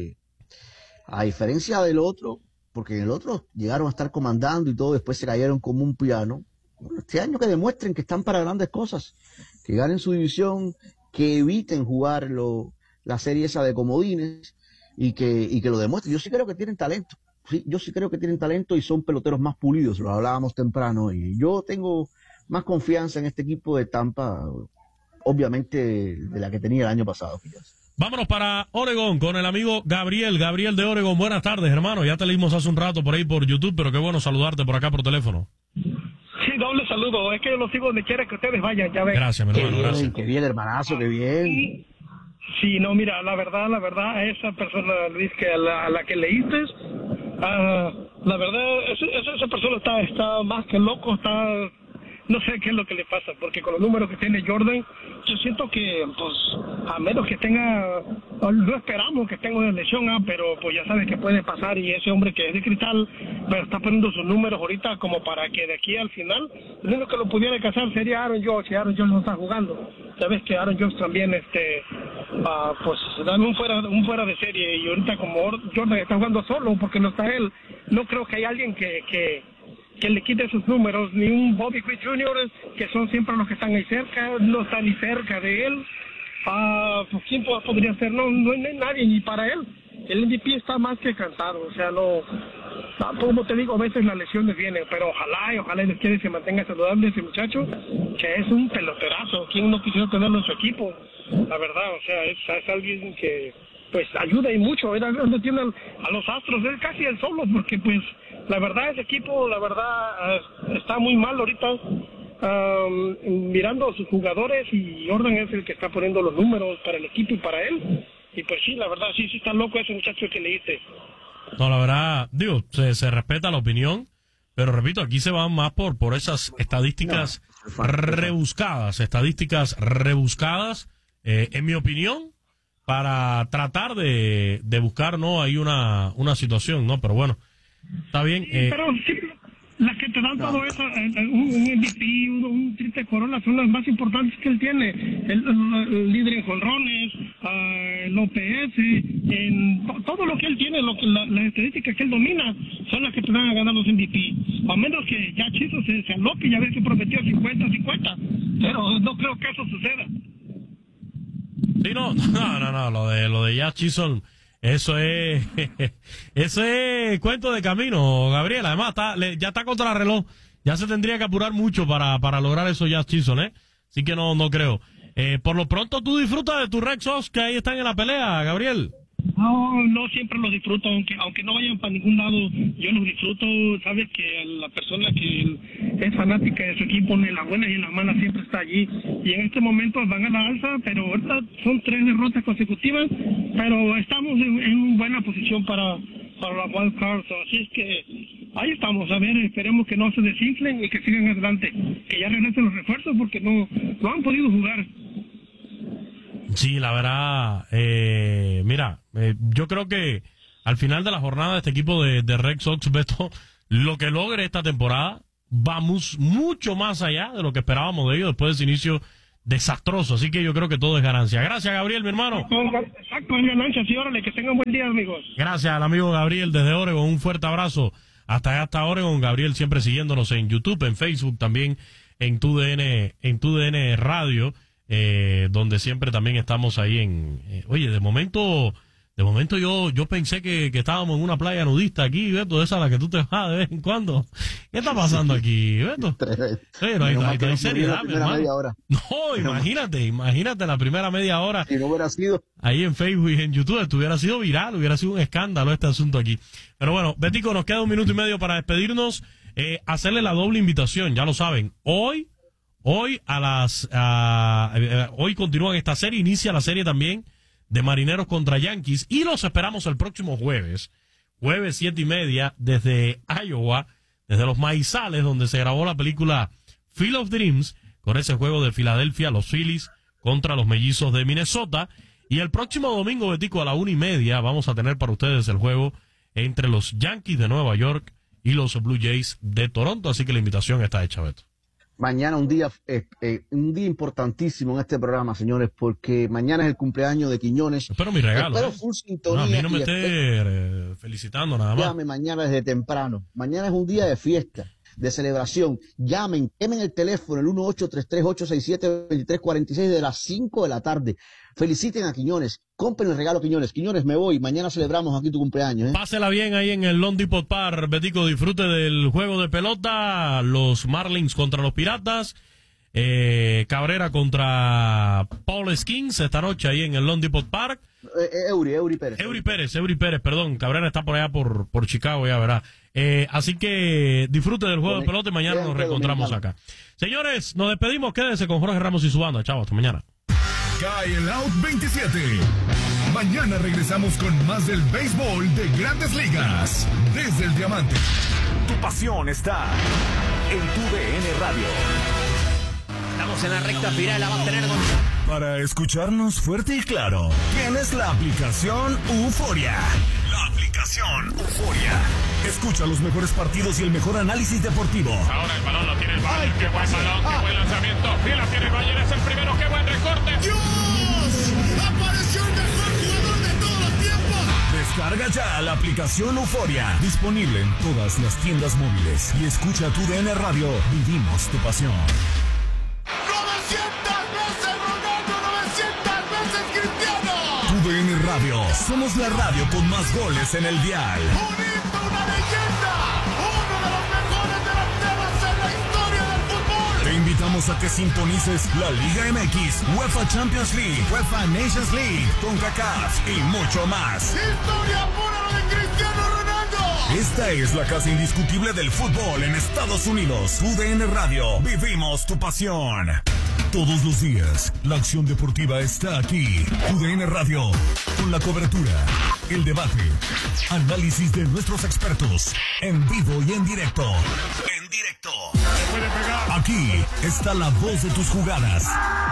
a diferencia del otro, porque en el otro llegaron a estar comandando y todo, después se cayeron como un piano. Bueno, este año que demuestren que están para grandes cosas, que ganen su división, que eviten jugar la serie esa de comodines y que lo demuestren. Yo sí creo que tienen talento. Sí, yo sí creo que tienen talento y son peloteros más pulidos, lo hablábamos temprano, y yo tengo más confianza en este equipo de Tampa, obviamente, de la que tenía el año pasado. Vámonos para Oregón con el amigo Gabriel de Oregón. Buenas tardes, hermano. Ya te leímos hace un rato por ahí por YouTube, pero qué bueno saludarte por acá por teléfono. Sí, doble saludo. Es que yo los sigo donde quiera que ustedes vayan, ya ven. Gracias, mi hermano, gracias. Qué bien, hermanazo, qué bien. Sí, no, mira, la verdad, a esa persona, Luis, que a la que leíste, la verdad, esa persona está más que loco, no sé qué es lo que le pasa, porque con los números que tiene Jordan, yo siento que, pues, a menos que tenga, no esperamos que tenga una lesión, pero pues ya sabes que puede pasar, y ese hombre que es de cristal, pero está poniendo sus números ahorita como para que de aquí al final, el único que lo pudiera alcanzar sería Aaron Judge, y Aaron Judge no está jugando. Sabes que Aaron Judge también, pues, dame un fuera de serie, y ahorita como Jordan está jugando solo, porque no está él, no creo que haya alguien que le quite sus números, ni un Bobby Witt Jr., que son siempre los que están ahí cerca, no está ni cerca de él. Pues ¿quién podría ser? No hay nadie, y para él el MVP está más que cantado, o sea, como te digo, a veces las lesiones vienen, pero ojalá les quede y se mantenga saludable ese muchacho, que es un peloterazo. ¿Quién no quisiera tenerlo en su equipo? La verdad, o sea, es alguien que pues ayuda y mucho. Era donde tiene a los Astros, es casi el solo, porque pues la verdad ese equipo, está muy mal ahorita, mirando a sus jugadores, y Jordan es el que está poniendo los números para el equipo y para él. Y pues sí, la verdad, sí está loco ese muchacho que leíste. No, la verdad, digo, se respeta la opinión, pero repito, aquí se van más por esas estadísticas rebuscadas, en mi opinión, para tratar de buscar, ¿no? Hay una situación, ¿no? Pero bueno, está bien. Pero sí, las que te dan todo eso, un MVP, un triple corona, son las más importantes que él tiene. El líder en jonrones, el OPS, todo lo que él tiene, las estadísticas que él domina, son las que te van a ganar los MVP. A menos que ya Chiso se alope y a ver que prometió 50-50. Pero no creo que eso suceda. Sí, no, lo de Jazz Chisholm, eso es cuento de camino, Gabriel. Además, ya está contra el reloj, ya se tendría que apurar mucho para lograr eso Jazz Chisholm, así que no creo. Por lo pronto, tú disfrutas de tus Red Sox que ahí están en la pelea, Gabriel. No siempre los disfruto, aunque no vayan para ningún lado, yo los disfruto. Sabes que la persona que es fanática de su equipo, en las buenas y en las malas, siempre está allí. Y en este momento van a la alza, pero ahorita son 3 derrotas consecutivas, pero estamos en buena posición para la wild card. Así es que ahí estamos, a ver, esperemos que no se desinflen y que sigan adelante, que ya regresen los refuerzos porque no han podido jugar. Sí, la verdad, mira, yo creo que al final de la jornada este equipo de Red Sox, Beto, lo que logre esta temporada vamos mucho más allá de lo que esperábamos de ellos después de ese inicio desastroso. Así que yo creo que todo es ganancia. Gracias, Gabriel, mi hermano. Exacto, es ganancia, sí, órale, que tengan buen día, amigos. Gracias al amigo Gabriel desde Oregon, un fuerte abrazo hasta Oregon. Gabriel siempre siguiéndonos en YouTube, en Facebook, también en TUDN Radio. Donde siempre también estamos ahí oye, de momento yo pensé que estábamos en una playa nudista aquí, Beto, esa a la que tú te vas de vez en cuando. ¿Qué está pasando aquí, Beto? No hay seriedad, mi hermano. No, imagínate la primera media hora. Si no hubiera sido ahí en Facebook y en YouTube, esto hubiera sido viral, hubiera sido un escándalo este asunto aquí. Pero bueno, Betico, nos queda 1 minuto y medio para despedirnos, hacerle la doble invitación, ya lo saben. Hoy hoy continúan esta serie, inicia la serie también de Marineros contra Yankees y los esperamos el próximo jueves 7:30 desde Iowa, desde los Maizales, donde se grabó la película Field of Dreams, con ese juego de Filadelfia, los Phillies contra los Mellizos de Minnesota. Y el próximo domingo, Betico, a la 1:30 vamos a tener para ustedes el juego entre los Yankees de Nueva York y los Blue Jays de Toronto, así que la invitación está hecha, Beto. Mañana un día importantísimo en este programa, señores, porque mañana es el cumpleaños de Quiñones. Espero mi regalo. Espero full sintonía. A mí no me esté felicitando nada más. Llame mañana desde temprano. Mañana es un día de fiesta, de celebración. Llamen el teléfono, el 1-833-867-2346 de las 5 de la tarde. Feliciten a Quiñones. Compren el regalo Quiñones. Quiñones, me voy. Mañana celebramos aquí tu cumpleaños. Pásela bien ahí en el Lone Depot Park. Betico, disfrute del juego de pelota. Los Marlins contra los Piratas. Cabrera contra Paul Skeens esta noche ahí en el Lone Depot Park. Eury Pérez, perdón. Cabrera está por allá por Chicago, ya verá. Así que disfrute del juego de pelota y mañana nos reencontramos acá. Señores, nos despedimos. Quédense con Jorge Ramos y su banda. Chao, hasta mañana. Cae el Out 27. Mañana regresamos con más del béisbol de Grandes Ligas. Desde el Diamante. Tu pasión está en TUDN Radio. Estamos en la recta final, la va a tener Para escucharnos fuerte y claro, tienes la aplicación Euforia. La aplicación Euforia. Escucha los mejores partidos y el mejor análisis deportivo. Ahora el balón lo tiene el Bayern. Qué buen balón, qué buen lanzamiento. Y la tiene el Bayern, es el primero. Qué buen recorte. ¡Dios! ¡Apareció el mejor jugador de todos los tiempos! Descarga ya la aplicación Euforia. Disponible en todas las tiendas móviles. Y escucha TUDN Radio. Vivimos tu pasión. 900 veces Ronaldo, 900 veces Cristiano. TUDN Radio. Somos la radio con más goles en el dial. Una leyenda, uno de los mejores delanteros en la historia del fútbol. Te invitamos a que sintonices la Liga MX, UEFA Champions League, UEFA Nations League, CONCACAF y mucho más. Historia pura lo de Cristiano Ronaldo. Esta es la casa indiscutible del fútbol en Estados Unidos. TUDN Radio. Vivimos tu pasión. Todos los días, la acción deportiva está aquí. TUDN Radio, con la cobertura, el debate, análisis de nuestros expertos, en vivo y en directo. En directo. Aquí está la voz de tus jugadas.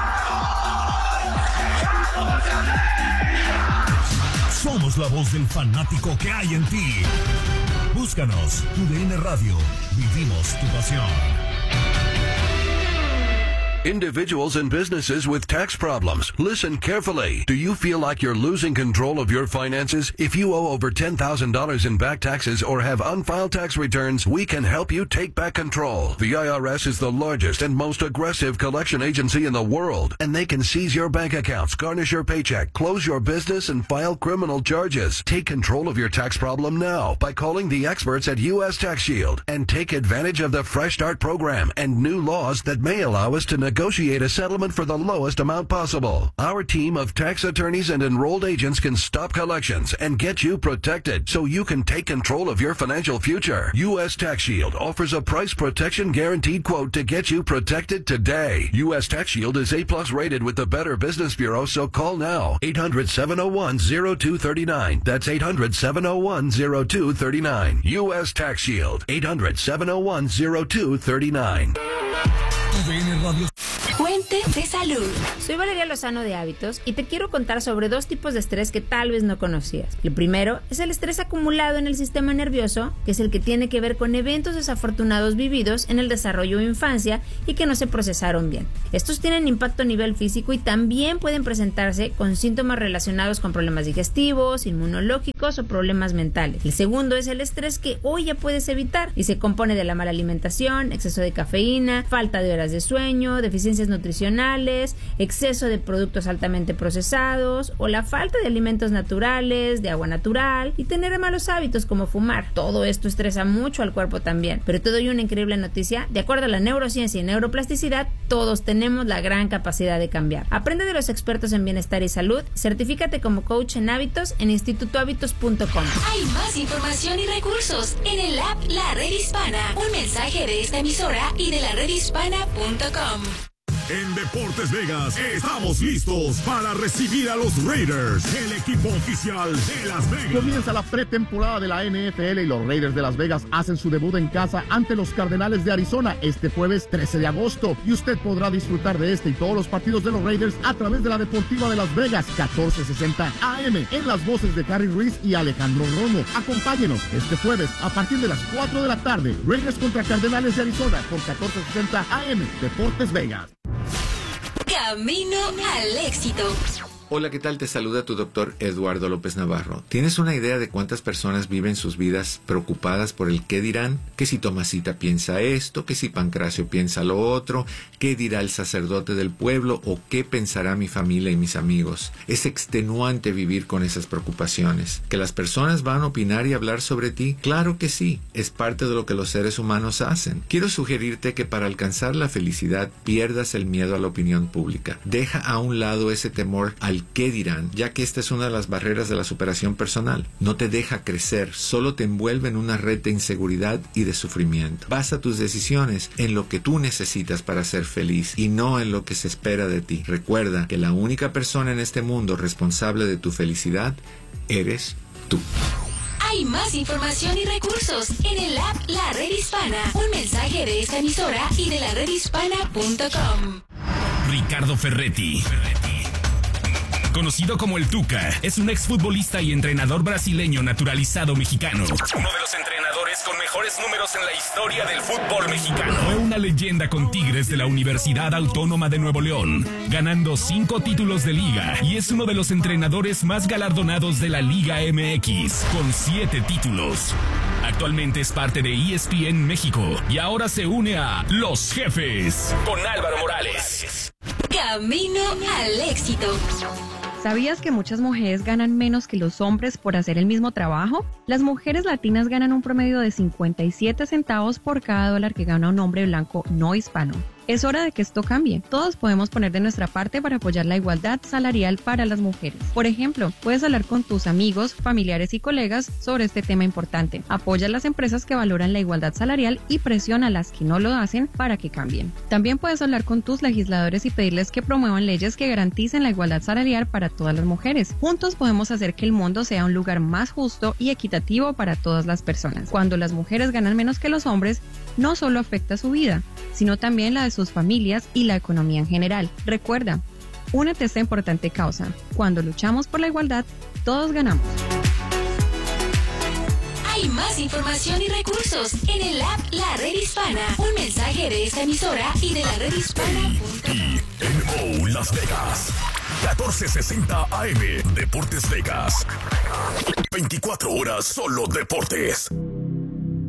Somos la voz del fanático que hay en ti. Búscanos, TUDN Radio. Vivimos tu pasión. Individuals and businesses with tax problems. Listen carefully. Do you feel like you're losing control of your finances? If you owe over $10,000 in back taxes or have unfiled tax returns, we can help you take back control. The IRS is the largest and most aggressive collection agency in the world, and they can seize your bank accounts, garnish your paycheck, close your business, and file criminal charges. Take control of your tax problem now by calling the experts at U.S. Tax Shield and take advantage of the Fresh Start program and new laws that may allow us to negotiate a settlement for the lowest amount possible. Our team of tax attorneys and enrolled agents can stop collections and get you protected so you can take control of your financial future. U.S. Tax Shield offers a price protection guaranteed quote to get you protected today. U.S. Tax Shield is A+ rated with the Better Business Bureau, so call now. 800-701-0239. That's 800-701-0239. U.S. Tax Shield. 800-701-0239. Fuente de salud. Soy Valeria Lozano de Hábitos y te quiero contar sobre 2 tipos de estrés que tal vez no conocías. El primero es el estrés acumulado en el sistema nervioso, que es el que tiene que ver con eventos desafortunados vividos en el desarrollo o infancia y que no se procesaron bien. Estos tienen impacto a nivel físico y también pueden presentarse con síntomas relacionados con problemas digestivos, inmunológicos o problemas mentales. El segundo es el estrés que hoy ya puedes evitar y se compone de la mala alimentación, exceso de cafeína, falta de horas de sueño, deficiencias nutricionales, exceso de productos altamente procesados o la falta de alimentos naturales, de agua natural y tener malos hábitos como fumar. Todo esto estresa mucho al cuerpo también. Pero te doy una increíble noticia: de acuerdo a la neurociencia y neuroplasticidad, todos tenemos la gran capacidad de cambiar. Aprende de los expertos en bienestar y salud, certifícate como coach en hábitos en institutohábitos.com. Hay más información y recursos en el app La Red Hispana. Un mensaje de esta emisora y de la redhispana.com. En Deportes Vegas estamos listos para recibir a los Raiders, el equipo oficial de Las Vegas. Comienza la pretemporada de la NFL y los Raiders de Las Vegas hacen su debut en casa ante los Cardenales de Arizona este jueves 13 de agosto. Y usted podrá disfrutar de este y todos los partidos de los Raiders a través de la Deportiva de Las Vegas, 1460 AM, en las voces de Carrie Ruiz y Alejandro Romo. Acompáñenos este jueves a partir de las 4 de la tarde. Raiders contra Cardenales de Arizona por 1460 AM, Deportes Vegas. Camino al éxito. Hola, ¿qué tal? Te saluda tu doctor Eduardo López Navarro. ¿Tienes una idea de cuántas personas viven sus vidas preocupadas por el qué dirán? Que si Tomasita piensa esto, que si Pancracio piensa lo otro, qué dirá el sacerdote del pueblo o qué pensará mi familia y mis amigos. Es extenuante vivir con esas preocupaciones. ¿Que las personas van a opinar y hablar sobre ti? Claro que sí, es parte de lo que los seres humanos hacen. Quiero sugerirte que para alcanzar la felicidad pierdas el miedo a la opinión pública. Deja a un lado ese temor al qué dirán, ya que esta es una de las barreras de la superación personal. No te deja crecer, solo te envuelve en una red de inseguridad y de sufrimiento. Basa tus decisiones en lo que tú necesitas para ser feliz y no en lo que se espera de ti. Recuerda que la única persona en este mundo responsable de tu felicidad eres tú. Hay más información y recursos en el app La Red Hispana. Un mensaje de esta emisora y de la redhispana.com. Ricardo Ferretti, conocido como el Tuca, es un exfutbolista y entrenador brasileño naturalizado mexicano. Uno de los entrenadores con mejores números en la historia del fútbol mexicano. Fue una leyenda con Tigres de la Universidad Autónoma de Nuevo León, ganando 5 títulos de liga, y es uno de los entrenadores más galardonados de la Liga MX, con 7 títulos. Actualmente es parte de ESPN México y ahora se une a Los Jefes con Álvaro Morales. Camino al éxito. ¿Sabías que muchas mujeres ganan menos que los hombres por hacer el mismo trabajo? Las mujeres latinas ganan un promedio de 57 centavos por cada dólar que gana un hombre blanco no hispano. Es hora de que esto cambie. Todos podemos poner de nuestra parte para apoyar la igualdad salarial para las mujeres. Por ejemplo, puedes hablar con tus amigos, familiares y colegas sobre este tema importante. Apoya a las empresas que valoran la igualdad salarial y presiona a las que no lo hacen para que cambien. También puedes hablar con tus legisladores y pedirles que promuevan leyes que garanticen la igualdad salarial para todas las mujeres. Juntos podemos hacer que el mundo sea un lugar más justo y equitativo para todas las personas. Cuando las mujeres ganan menos que los hombres, no solo afecta su vida, sino también la de sus familias y la economía en general. Recuerda, únete a esta importante causa. Cuando luchamos por la igualdad, todos ganamos. Hay más información y recursos en el app La Red Hispana. Un mensaje de esta emisora y de la redhispana.com. Las Vegas. 1460 AM. Deportes Vegas. 24 horas solo deportes.